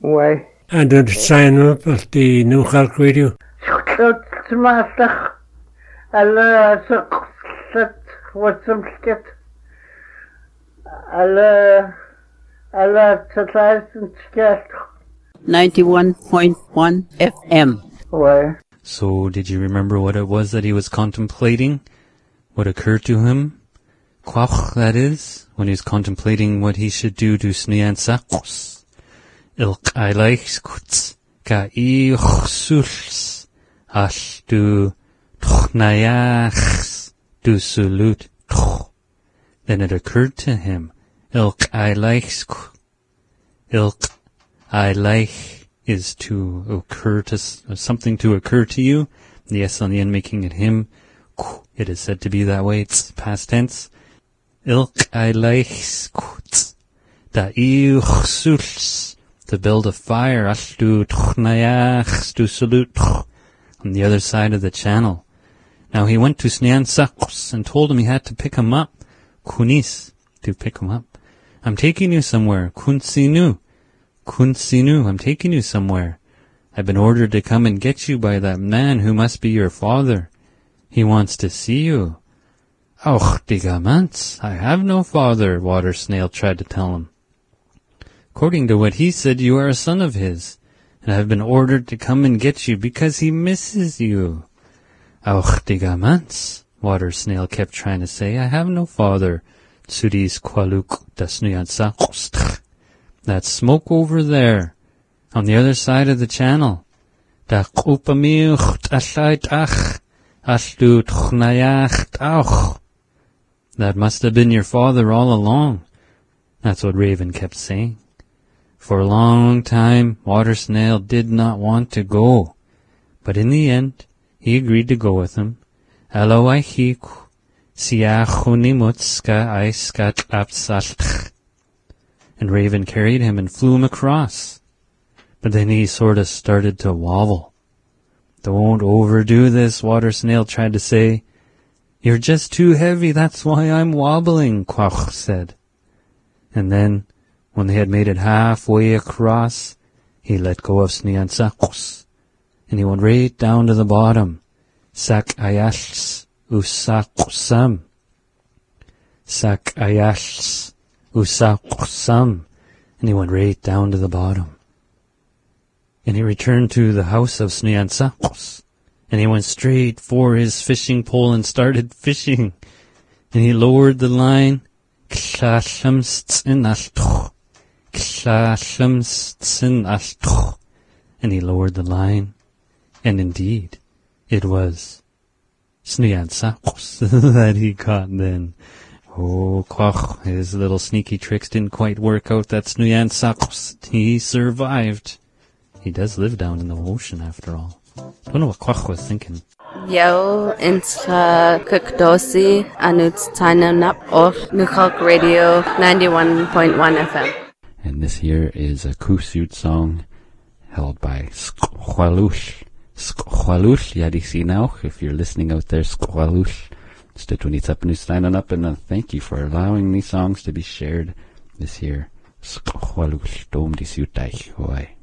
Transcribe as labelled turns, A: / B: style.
A: Why?
B: And did sign up at the New Halk Radio?
A: Master, Allah, what's some skit? Allah, to
C: 91.1 FM.
A: Why?
D: So, did you remember what it was that he was contemplating? What occurred to him? Quach, that is, when he was contemplating what he should do to Snian Sakos. Ilk aileichs kuts, ka ichsuls, ash du tchnayachs, du sulut tch. Then it occurred to him, ilk aileichs, ilk aileich is to occur to, something to occur to you. The S on the end making it him. It is said to be that way. It's past tense. Ilk aileichs kuts, da ichsuls, to build a fire, ashtu tchnayachs, du sulut tch, on the other side of the channel. Now he went to Snian Sakos and told him he had to pick him up. Kunis, to pick him up. I'm taking you somewhere. Kunsinu, I'm taking you somewhere. I've been ordered to come and get you by that man who must be your father. He wants to see you. Och, digamants, I have no father, Water Snail tried to tell him. According to what he said, you are a son of his, and I have been ordered to come and get you because he misses you. Och, digamants, Water Snail kept trying to say, I have no father. Tsuris qualuk dasnuyan sakostch. That smoke over there, on the other side of the channel. Da kupamiucht ashait ach, ashtu tchnayacht auch. That must have been your father all along. That's what Raven kept saying. For a long time, Water Snail did not want to go. But in the end, he agreed to go with him. Aloaichiku, siachunimutska aiskat apsaltch. And Raven carried him and flew him across. But then he sort of started to wobble. Don't overdo this, Water Snail tried to say. You're just too heavy, that's why I'm wobbling, Quach said. And then, when they had made it halfway across, he let go of Snian Sakos, and he went right down to the bottom. Sak ayashs usakosam. Sak ayashs usakosam. And he went right down to the bottom. And he returned to the house of Snian Sakos, and he went straight for his fishing pole and started fishing. And he lowered the line. And he lowered the line. And indeed, it was Snian Sakos that he caught then. Oh, Quach, his little sneaky tricks didn't quite work out. That Snian Sakos, he survived. He does live down in the ocean after all. Don't know what Quach was thinking.
C: Yo, intra kukdosi anuts tainanap of New Halk Radio 91.1 FM.
D: And this here is a Kusut song held by Squalush. Squalush, Yadisinauch, if you're listening out there, Squalush. Up, and thank you for allowing these songs to be shared this year. Squalush, Dom di Sutai, Hawaii.